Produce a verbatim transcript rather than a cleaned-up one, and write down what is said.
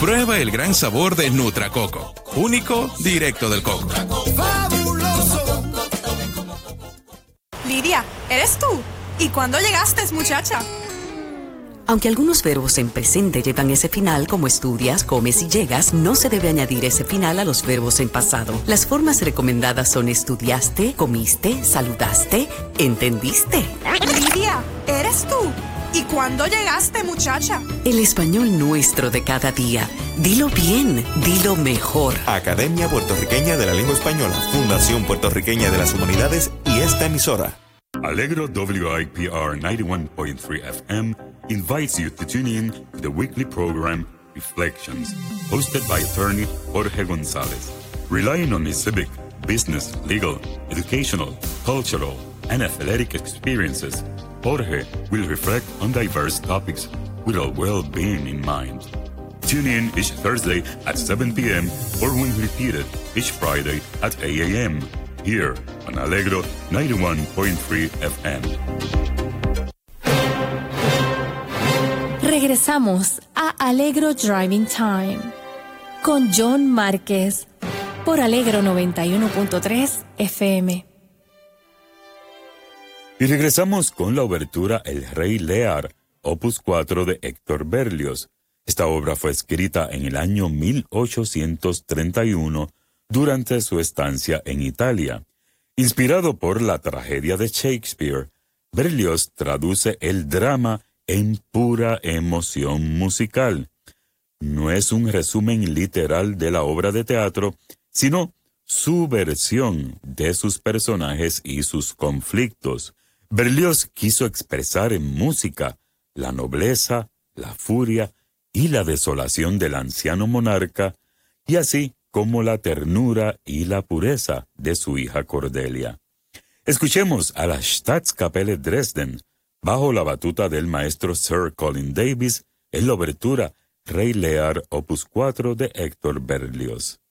Prueba el gran sabor de Nutracoco, único, directo del coco. ¡Fabuloso! Lidia, ¿eres tú? ¿Y cuándo llegaste, muchacha? Aunque algunos verbos en presente llevan ese final, como estudias, comes y llegas, no se debe añadir ese final a los verbos en pasado. Las formas recomendadas son estudiaste, comiste, saludaste, entendiste. Lidia, ¿eres tú? ¿Y cuándo llegaste, muchacha? El español nuestro de cada día. Dilo bien, dilo mejor. Academia Puertorriqueña de la Lengua Española, Fundación Puertorriqueña de las Humanidades y esta emisora. Allegro W I P R ninety-one point three F M invites you to tune in to the weekly program Reflections, hosted by attorney Jorge Gonzalez. Relying on his civic, business, legal, educational, cultural, and athletic experiences, Jorge will reflect on diverse topics with a well-being in mind. Tune in each Thursday at seven p.m. or when repeated each Friday at eight a.m. here on Allegro ninety-one point three F M. Regresamos a Allegro Driving Time con John Márquez por Allegro noventa y uno punto tres F M. Y regresamos con la obertura El Rey Lear, opus cuatro de Héctor Berlioz. Esta obra fue escrita en el año mil ochocientos treinta y uno durante su estancia en Italia. Inspirado por la tragedia de Shakespeare, Berlioz traduce el drama en pura emoción musical. No es un resumen literal de la obra de teatro, sino su versión de sus personajes y sus conflictos. Berlioz quiso expresar en música la nobleza, la furia y la desolación del anciano monarca, y así como la ternura y la pureza de su hija Cordelia. Escuchemos a la Staatskapelle Dresden, bajo la batuta del maestro Sir Colin Davis, en la obertura Rey Lear opus cuatro de Héctor Berlioz.